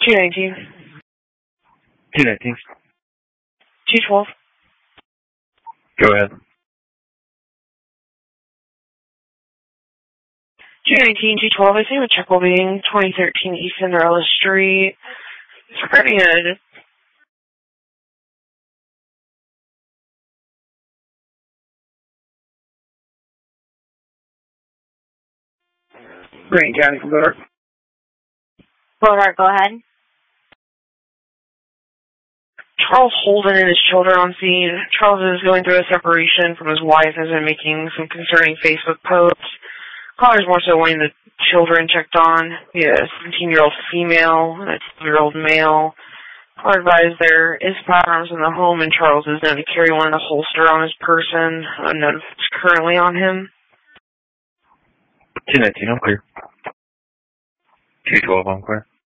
219. 219. 212. Go ahead. 219, 212. I see a check being 2013 East Cinderella Street. It's pretty good. Green County from Bogart. Bogart, go ahead. Charles Holden and his children on scene. Charles is going through a separation from his wife and has been making some concerning Facebook posts. Caller's more so wanting the children checked on. He has a 17-year-old female and a 2-year-old male. Caller advised there is firearms in the home and Charles is known to carry one in a holster on his person. Unknown if it's currently on him. 219, I'm clear. 212, I'm clear.